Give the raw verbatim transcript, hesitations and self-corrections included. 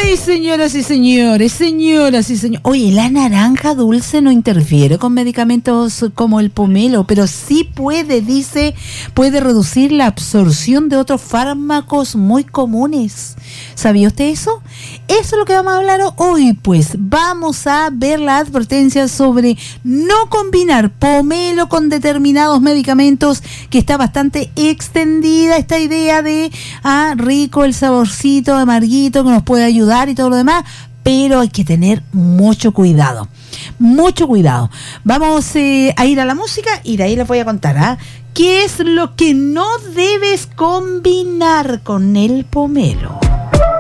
Ay, señoras y señores, señoras y señores. Oye, la naranja dulce no interfiere con medicamentos como el pomelo, pero sí puede, dice, puede reducir la absorción de otros fármacos muy comunes. ¿Sabía usted eso? Eso es lo que vamos a hablar hoy, pues. Vamos a ver la advertencia sobre no combinar pomelo con determinados medicamentos, que está bastante extendida esta idea de, ah, rico el saborcito amarguito que nos puede ayudar y todo lo demás, pero hay que tener mucho cuidado, mucho cuidado. Vamos eh, a ir a la música y de ahí les voy a contar, ¿ah? ¿Qué es lo que no debes combinar con el pomelo?